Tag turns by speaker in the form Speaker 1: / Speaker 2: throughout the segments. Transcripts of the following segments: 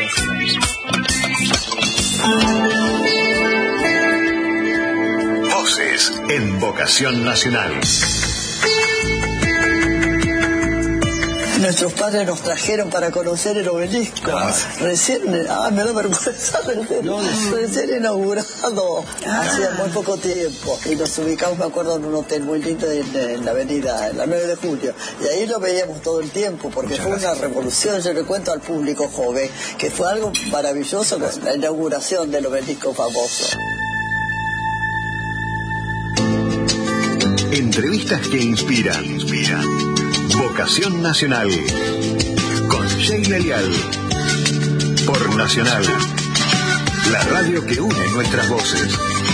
Speaker 1: Voces en Vocación Nacional.
Speaker 2: Nuestros padres nos trajeron para conocer el obelisco. Recién, me da vergüenza, recién inaugurado, hacía muy poco tiempo. Y nos ubicamos, me acuerdo, en un hotel muy lindo en la avenida, en la 9 de Julio. Y ahí lo veíamos todo el tiempo, porque fue una revolución. Yo le cuento al público joven que fue algo maravilloso, la inauguración del obelisco famoso.
Speaker 1: Entrevistas que inspiran. Vocación Nacional. Con Sheila Lial. Por Nacional. La radio que une nuestras voces.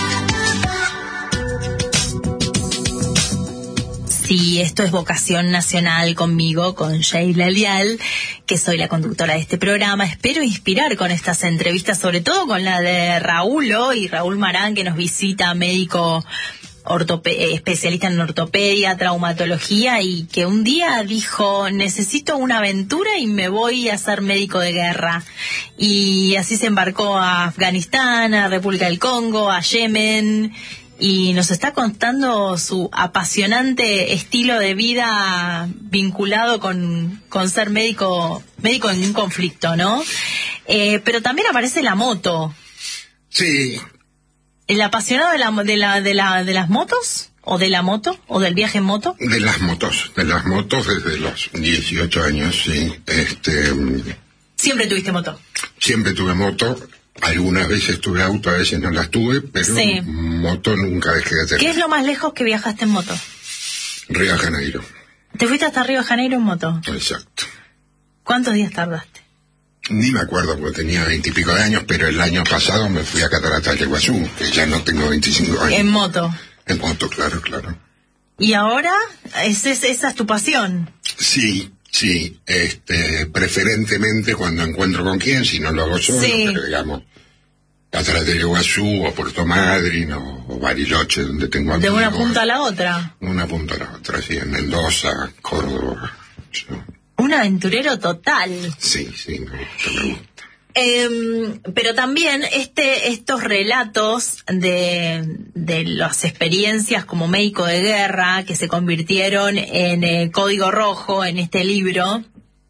Speaker 3: Sí, esto es Vocación Nacional conmigo, con Sheila Lial, que soy la conductora de este programa. Espero inspirar con estas entrevistas, sobre todo con la de Raúl hoy, Raúl Marán, que nos visita, médico especialista en ortopedia, traumatología, y que un día dijo: necesito una aventura y me voy a ser médico de guerra. Y así se embarcó a Afganistán, a República del Congo, a Yemen, y nos está contando su apasionante estilo de vida vinculado con ser médico en un conflicto, ¿no? Pero también aparece la moto.
Speaker 4: Sí.
Speaker 3: ¿El apasionado de las motos? ¿O de la moto? ¿O del viaje en moto?
Speaker 4: De las motos desde los 18 años, sí.
Speaker 3: ¿Siempre tuviste moto?
Speaker 4: Siempre tuve moto. Algunas veces tuve auto, a veces no las tuve, pero sí. Moto nunca dejé de tener.
Speaker 3: ¿Qué es lo más lejos que viajaste en moto?
Speaker 4: Río de Janeiro.
Speaker 3: ¿Te fuiste hasta Río de Janeiro en moto?
Speaker 4: Exacto.
Speaker 3: ¿Cuántos días tardaste?
Speaker 4: Ni me acuerdo porque tenía 20 y pico de años, pero el año pasado me fui a Cataratas del Iguazú, que ya no tengo 25 años.
Speaker 3: ¿En moto?
Speaker 4: En moto, claro.
Speaker 3: ¿Y ahora? ¿Esa es tu pasión?
Speaker 4: Sí. Preferentemente cuando encuentro con quién, si no lo hago solo, sí. Pero digamos, Cataratas del Iguazú, o Puerto Madryn, o Bariloche, donde tengo amigos.
Speaker 3: ¿De una punta a la otra?
Speaker 4: Una punta a la otra, sí, en Mendoza, Córdoba.
Speaker 3: Un aventurero total.
Speaker 4: Sí, me gusta.
Speaker 3: Pero también estos relatos de las experiencias como médico de guerra que se convirtieron en Código Rojo, en este libro,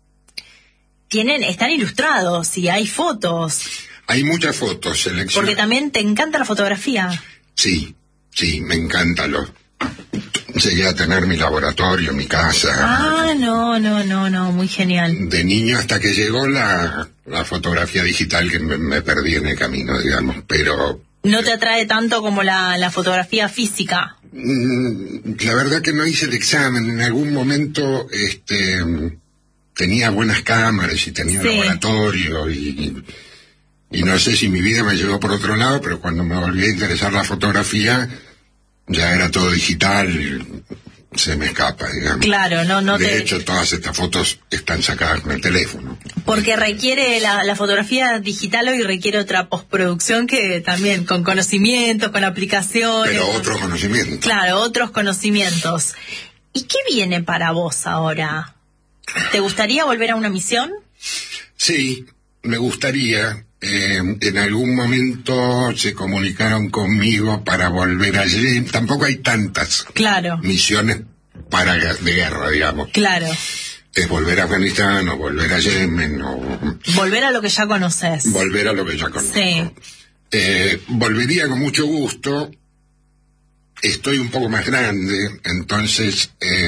Speaker 3: están ilustrados y hay fotos.
Speaker 4: Hay muchas fotos, seleccionadas.
Speaker 3: Porque también te encanta la fotografía.
Speaker 4: Sí, me encanta. Llegué a tener mi laboratorio, mi casa.
Speaker 3: No, muy genial.
Speaker 4: De niño hasta que llegó la fotografía digital, que me perdí en el camino, digamos, pero...
Speaker 3: ¿No te atrae tanto como la fotografía física?
Speaker 4: La verdad que no hice el examen. En algún momento tenía buenas cámaras y tenía un laboratorio y no sé si mi vida me llevó por otro lado, pero cuando me volví a interesar la fotografía... ya era todo digital, se me escapa, digamos.
Speaker 3: Claro, no.
Speaker 4: De hecho, todas estas fotos están sacadas con el teléfono.
Speaker 3: Porque requiere, la fotografía digital hoy requiere otra postproducción que también, con conocimientos, con aplicaciones.
Speaker 4: Pero otros conocimientos.
Speaker 3: Claro, otros conocimientos. ¿Y qué viene para vos ahora? ¿Te gustaría volver a una misión?
Speaker 4: Sí, me gustaría. En algún momento se comunicaron conmigo para volver allí. Tampoco hay tantas misiones de guerra, digamos.
Speaker 3: Claro.
Speaker 4: Es volver a Afganistán o volver a Yemen o...
Speaker 3: Volver a lo que ya conoces.
Speaker 4: Volver a lo que ya conozco.
Speaker 3: Sí.
Speaker 4: Volvería con mucho gusto. Estoy un poco más grande, entonces...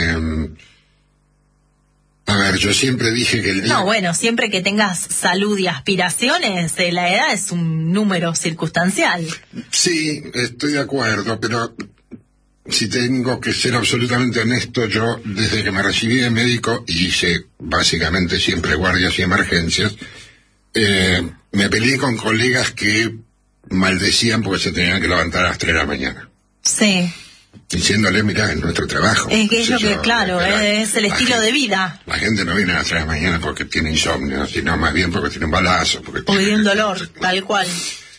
Speaker 4: A ver, yo siempre dije que el día...
Speaker 3: No, bueno, siempre que tengas salud y aspiraciones, la edad es un número circunstancial.
Speaker 4: Sí, estoy de acuerdo, pero si tengo que ser absolutamente honesto, yo desde que me recibí de médico y hice básicamente siempre guardias y emergencias, me peleé con colegas que maldecían porque se tenían que levantar a las 3 de la mañana.
Speaker 3: Sí.
Speaker 4: Diciéndole, mirá, es nuestro trabajo.
Speaker 3: Es lo que, claro, es el estilo de vida.
Speaker 4: La gente no viene a las 3 de la mañana porque tiene insomnio, sino más bien porque tiene un balazo.
Speaker 3: O tiene un dolor, tal cual.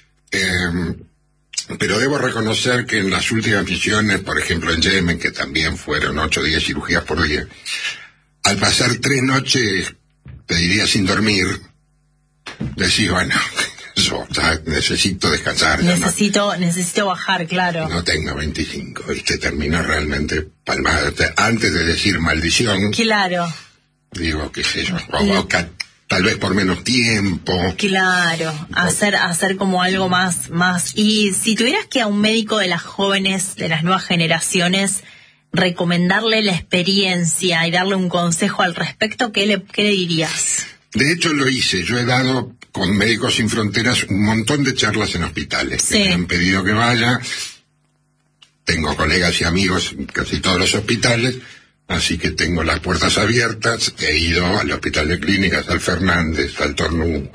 Speaker 4: Pero debo reconocer que en las últimas misiones, por ejemplo en Yemen, que también fueron 8 o 10 cirugías por día, al pasar 3 noches, te diría sin dormir, decís, bueno, yo ya necesito descansar.
Speaker 3: Necesito bajar, claro.
Speaker 4: No tengo 25, y te termino realmente palmado. Antes de decir maldición.
Speaker 3: Claro.
Speaker 4: Digo, qué sé yo, tal vez por menos tiempo.
Speaker 3: Claro, hacer como algo más. Y si tuvieras que a un médico de las jóvenes, de las nuevas generaciones, recomendarle la experiencia y darle un consejo al respecto, ¿qué le dirías?
Speaker 4: De hecho lo hice, yo he dado con Médicos Sin Fronteras un montón de charlas en hospitales.
Speaker 3: Sí.
Speaker 4: Me han pedido que vaya, tengo colegas y amigos en casi todos los hospitales, así que tengo las puertas abiertas. He ido al Hospital de Clínicas, al Fernández, al Tornú.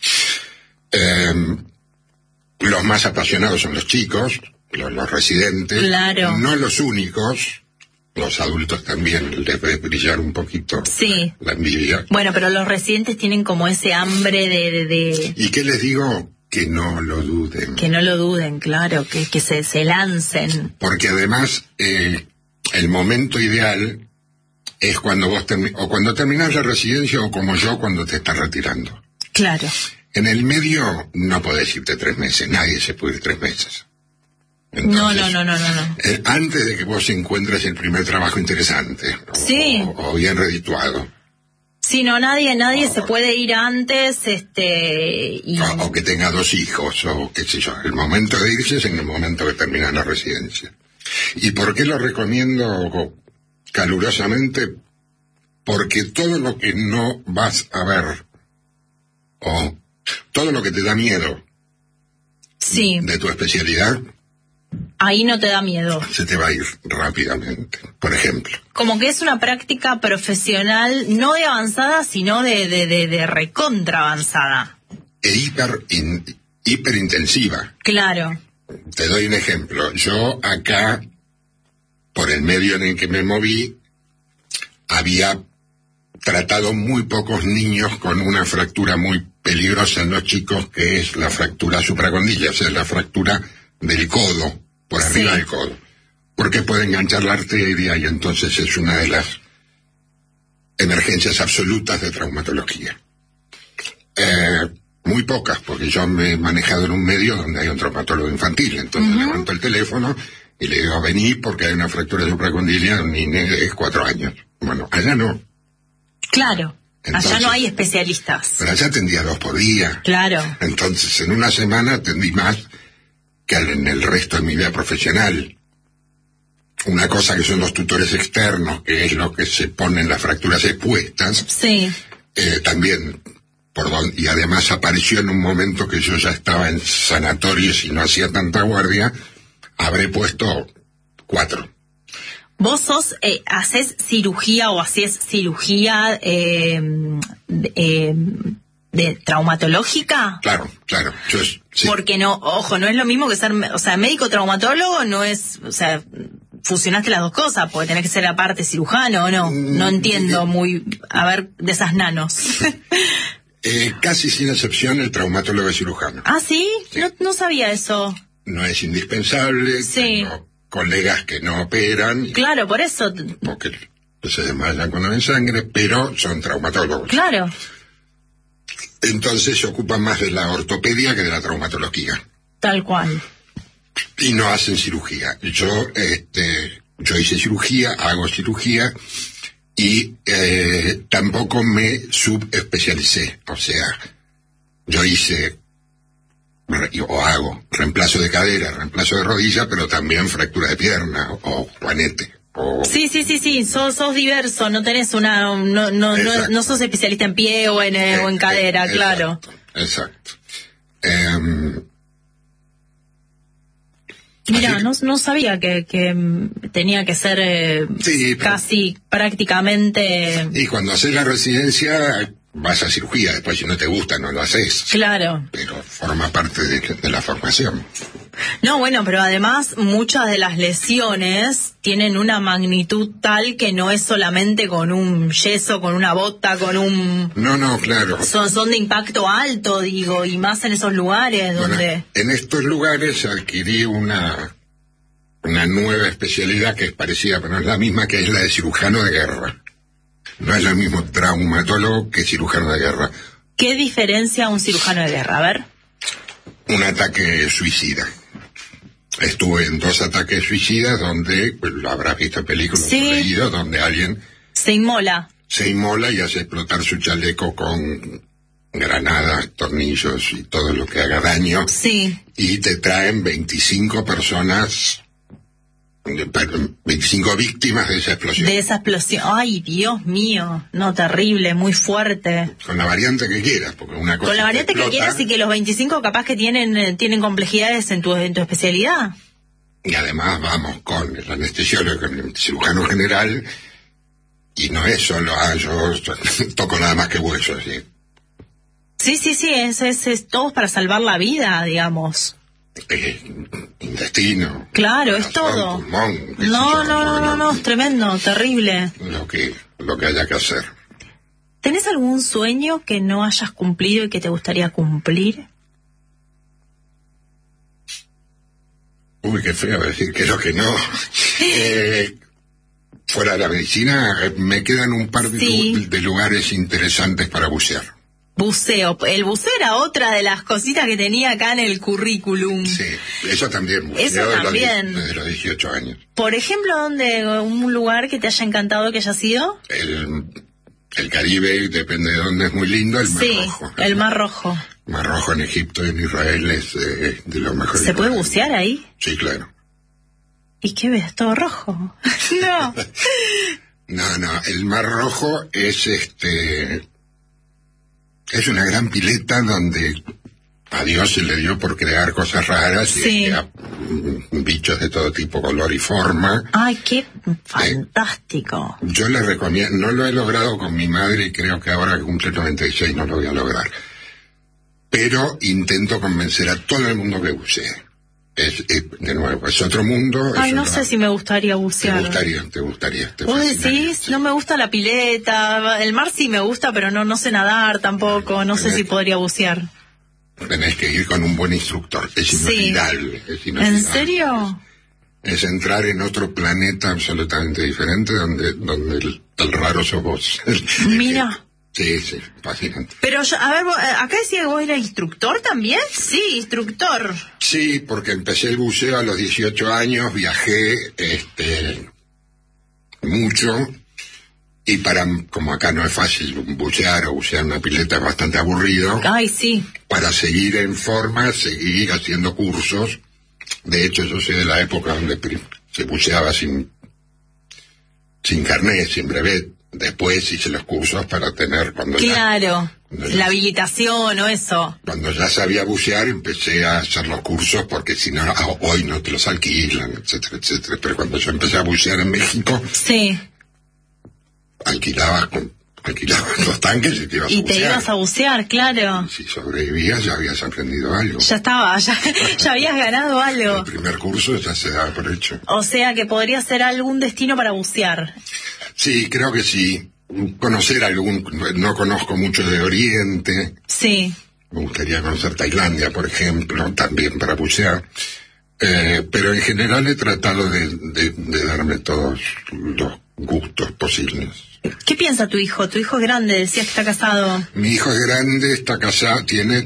Speaker 4: Los más apasionados son los chicos, los residentes.
Speaker 3: Claro.
Speaker 4: No los únicos. Los adultos también les debe brillar un poquito la envidia.
Speaker 3: Bueno, pero los residentes tienen como ese hambre de...
Speaker 4: ¿Y qué les digo? Que no lo duden.
Speaker 3: Que no lo duden, claro, que se lancen.
Speaker 4: Porque además, el momento ideal es cuando vos cuando terminás la residencia, o como yo, cuando te estás retirando.
Speaker 3: Claro.
Speaker 4: En el medio no podés irte 3 meses, nadie se puede ir 3 meses. Entonces,
Speaker 3: No.
Speaker 4: Antes de que vos encuentres el primer trabajo interesante, o bien redituado.
Speaker 3: Sí, no, nadie se puede ir antes,
Speaker 4: o que tenga 2 hijos, o qué sé yo. El momento de irse es en el momento que termina la residencia. ¿Y por qué lo recomiendo calurosamente? Porque todo lo que no vas a ver, o todo lo que te da miedo de tu especialidad,
Speaker 3: ahí no te da miedo.
Speaker 4: Se te va a ir rápidamente, por ejemplo.
Speaker 3: Como que es una práctica profesional, no de avanzada, sino de recontra avanzada.
Speaker 4: E hiperintensiva.
Speaker 3: Claro.
Speaker 4: Te doy un ejemplo. Yo acá, por el medio en el que me moví, había tratado muy pocos niños con una fractura muy peligrosa en los chicos, que es la fractura supracondilla, o sea, la fractura del codo, por arriba del codo, porque puede enganchar la arteria, y entonces es una de las emergencias absolutas de traumatología. Muy pocas, porque yo me he manejado en un medio donde hay un traumatólogo infantil, entonces levanto el teléfono y le digo, vení porque hay una fractura supracondiliar de un niño de 4 años. Bueno, allá no.
Speaker 3: Claro. Entonces, allá no hay especialistas.
Speaker 4: Pero allá atendía 2 por día.
Speaker 3: Claro.
Speaker 4: Entonces, en una semana atendí más que en el resto de mi vida profesional. Una cosa que son los tutores externos, que es lo que se ponen las fracturas expuestas.
Speaker 3: Sí.
Speaker 4: También, y además apareció en un momento que yo ya estaba en sanatorios y no hacía tanta guardia, habré puesto 4.
Speaker 3: ¿Vos hacés cirugía o hacés cirugía de traumatológica?
Speaker 4: Claro. Sí.
Speaker 3: Porque no es lo mismo que ser, médico traumatólogo no es, fusionaste las dos cosas, porque tenés que ser aparte cirujano, ¿o no? No entiendo muy, de esas nanos.
Speaker 4: Casi sin excepción el traumatólogo es cirujano.
Speaker 3: ¿Ah, sí? No sabía eso.
Speaker 4: No es indispensable.
Speaker 3: Sí.
Speaker 4: Tengo colegas que no operan.
Speaker 3: Claro, por eso.
Speaker 4: Porque se desmayan cuando ven sangre, pero son traumatólogos.
Speaker 3: Claro.
Speaker 4: Entonces se ocupan más de la ortopedia que de la traumatología.
Speaker 3: Tal cual.
Speaker 4: Y no hacen cirugía. Yo hice cirugía, hago cirugía, y tampoco me subespecialicé. O sea, yo hice o hago reemplazo de cadera, reemplazo de rodilla, pero también fractura de pierna o juanete.
Speaker 3: Sí, sos diverso, no tenés no sos especialista en pie o en cadera, claro.
Speaker 4: Exacto.
Speaker 3: Mira, no sabía que tenía que ser casi prácticamente...
Speaker 4: Y cuando haces la residencia vas a cirugía, después si no te gusta no lo haces.
Speaker 3: Claro.
Speaker 4: Pero forma parte de la formación.
Speaker 3: No, bueno, pero además muchas de las lesiones tienen una magnitud tal que no es solamente con un yeso, con una bota, con un...
Speaker 4: No, claro.
Speaker 3: Son de impacto alto, digo, y más en esos lugares donde...
Speaker 4: En estos lugares adquirí una nueva especialidad que es parecida, pero no es la misma, que es la de cirujano de guerra. No es lo mismo traumatólogo que cirujano de guerra.
Speaker 3: ¿Qué diferencia un cirujano de guerra? A ver.
Speaker 4: Un ataque suicida. Estuve en 2 ataques suicidas donde, pues, lo habrás visto en películas o leído, donde alguien
Speaker 3: se inmola
Speaker 4: y hace explotar su chaleco con granadas, tornillos y todo lo que haga daño.
Speaker 3: Sí.
Speaker 4: Y te traen 25 personas, 25 víctimas de esa explosión.
Speaker 3: Ay, Dios mío. No, terrible, muy fuerte.
Speaker 4: Con la variante que quieras, porque una cosa.
Speaker 3: Con la variante que quieras y que los 25 capaz que tienen complejidades en tu especialidad.
Speaker 4: Y además vamos con el anestesiólogo, con el cirujano general, y no es solo, yo toco nada más que huesos, ¿sí?
Speaker 3: Sí, es todo para salvar la vida, digamos.
Speaker 4: Intestino.
Speaker 3: Claro, es todo.
Speaker 4: Pulmón,
Speaker 3: no, es tremendo, terrible.
Speaker 4: Lo que haya que hacer.
Speaker 3: ¿Tenés algún sueño que no hayas cumplido y que te gustaría cumplir?
Speaker 4: Uy, qué feo decir que lo que no. Fuera de la medicina, me quedan un par de lugares interesantes para bucear.
Speaker 3: Buceo. El buceo era otra de las cositas que tenía acá en el currículum.
Speaker 4: Sí, eso también.
Speaker 3: Eso también.
Speaker 4: Desde los 18 años.
Speaker 3: Por ejemplo, un lugar que te haya encantado que haya sido?
Speaker 4: El Caribe, depende de dónde, es muy lindo. El Mar Rojo.
Speaker 3: El Mar Rojo.
Speaker 4: Mar Rojo en Egipto y en Israel es de los mejores.
Speaker 3: ¿Se puede bucear ahí?
Speaker 4: Sí, claro.
Speaker 3: ¿Y qué ves? ¿Todo rojo? No.
Speaker 4: No, el Mar Rojo es es una gran pileta donde a Dios se le dio por crear cosas raras y bichos de todo tipo, color y forma.
Speaker 3: ¡Ay, qué fantástico!
Speaker 4: Yo le recomiendo, no lo he logrado con mi madre y creo que ahora que cumple 96 no lo voy a lograr. Pero intento convencer a todo el mundo que bucee. De nuevo, es otro mundo.
Speaker 3: Ay, no sé si me gustaría bucear.
Speaker 4: Te gustaría.
Speaker 3: ¿Vos decís? No me gusta la pileta. El mar sí me gusta, pero no sé nadar tampoco. No sé si podría bucear.
Speaker 4: Tenés que ir con un buen instructor. Es inolvidable.
Speaker 3: ¿En serio?
Speaker 4: Es entrar en otro planeta absolutamente diferente donde el raro sos vos.
Speaker 3: Mira.
Speaker 4: Sí, fascinante.
Speaker 3: Pero, a ver, acá decía que vos eras instructor también. Sí, instructor.
Speaker 4: Sí, porque empecé el buceo a los 18 años, viajé mucho, y como acá no es fácil bucear o bucear una pileta es bastante aburrido.
Speaker 3: Ay, sí.
Speaker 4: Para seguir en forma, seguir haciendo cursos. De hecho, yo soy de la época donde se buceaba sin carnet, sin brevet. Después hice los cursos para tener
Speaker 3: la habilitación o eso.
Speaker 4: Cuando ya sabía bucear empecé a hacer los cursos porque si no, hoy no te los alquilan, etcétera, etcétera. Pero cuando yo empecé a bucear en México, alquilabas los tanques y te ibas a bucear.
Speaker 3: Y te ibas a bucear, claro.
Speaker 4: Y si sobrevivías ya habías aprendido algo.
Speaker 3: Ya habías ganado algo.
Speaker 4: El primer curso ya se daba por hecho.
Speaker 3: O sea que podría ser algún destino para bucear.
Speaker 4: Sí, creo que sí. Conocer no conozco mucho de Oriente.
Speaker 3: Sí.
Speaker 4: Me gustaría conocer Tailandia, por ejemplo, también para bucear. Pero en general he tratado de darme todos los gustos posibles.
Speaker 3: ¿Qué piensa tu hijo? Tu hijo es grande, decías que está casado.
Speaker 4: Mi hijo es grande, está casado, tiene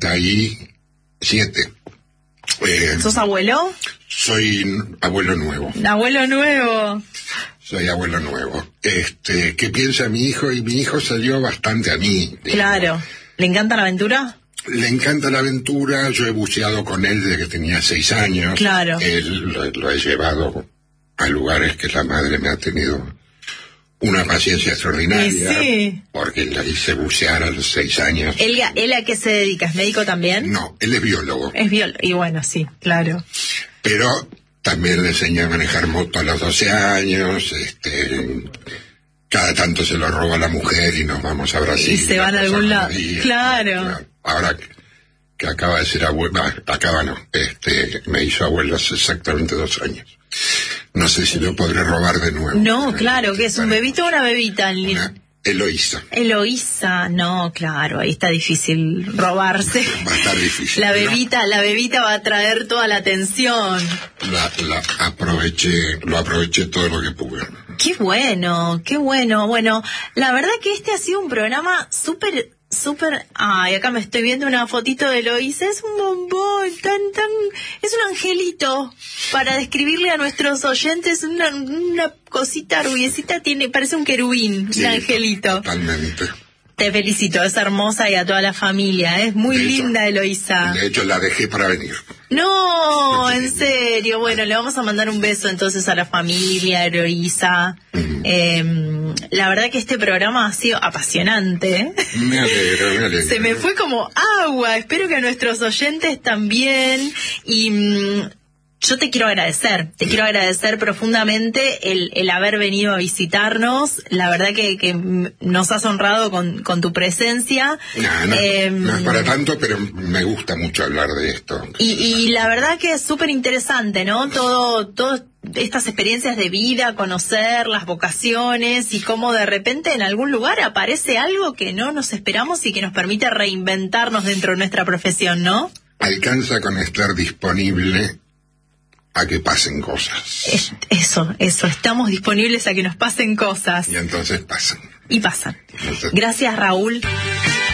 Speaker 4: 37.
Speaker 3: ¿Sos abuelo?
Speaker 4: Soy abuelo nuevo.
Speaker 3: Abuelo nuevo.
Speaker 4: Soy abuelo nuevo. ¿Qué piensa mi hijo? Y mi hijo salió bastante a mí.
Speaker 3: Claro. ¿Le encanta la aventura?
Speaker 4: Le encanta la aventura. Yo he buceado con él desde que tenía 6 años.
Speaker 3: Claro.
Speaker 4: Él lo he llevado a lugares que la madre me ha tenido una paciencia extraordinaria.
Speaker 3: Sí.
Speaker 4: Porque la hice bucear a los 6 años.
Speaker 3: ¿Él a qué se dedica? ¿Es médico también?
Speaker 4: No, él es biólogo.
Speaker 3: Es biólogo. Y bueno, sí, claro.
Speaker 4: Pero también le enseñé a manejar moto a los 12 años, cada tanto se lo roba la mujer y nos vamos a Brasil.
Speaker 3: Y se van a algún lado. Claro.
Speaker 4: Ahora que acaba de ser abuelo, me hizo abuelo hace exactamente 2 años. No sé si lo podré robar de nuevo.
Speaker 3: No, claro, que es un bebito o una bebita.
Speaker 4: Eloísa.
Speaker 3: Eloísa, no, claro, ahí está difícil robarse.
Speaker 4: Va a estar difícil.
Speaker 3: La bebita va a traer toda la atención.
Speaker 4: Lo aproveché todo lo que pude.
Speaker 3: Qué bueno, qué bueno. Bueno, la verdad que este ha sido un programa súper súper... Ay, acá me estoy viendo una fotito de Eloísa. Es un bombón, es un angelito. Para describirle a nuestros oyentes, una cosita rubiecita, parece un querubín, sí, un angelito.
Speaker 4: Totalmente.
Speaker 3: Te felicito, es hermosa y a toda la familia. Es muy linda, Eloísa.
Speaker 4: De hecho, la dejé para venir.
Speaker 3: No, en serio. Bueno, le vamos a mandar un beso entonces a la familia, Eloísa. La verdad que este programa ha sido apasionante.
Speaker 4: Me alegro.
Speaker 3: Se me fue como agua. Espero que a nuestros oyentes también. Y yo te quiero agradecer profundamente el haber venido a visitarnos. La verdad que nos has honrado con tu presencia.
Speaker 4: No es para tanto, pero me gusta mucho hablar de esto.
Speaker 3: Y la verdad que es súper interesante, ¿no? Todo estas experiencias de vida, conocer las vocaciones y cómo de repente en algún lugar aparece algo que no nos esperamos y que nos permite reinventarnos dentro de nuestra profesión, ¿no?
Speaker 4: Alcanza con estar disponible a que pasen cosas.
Speaker 3: Eso, estamos disponibles a que nos pasen cosas.
Speaker 4: Y entonces pasan.
Speaker 3: Y pasan. Gracias, Raúl.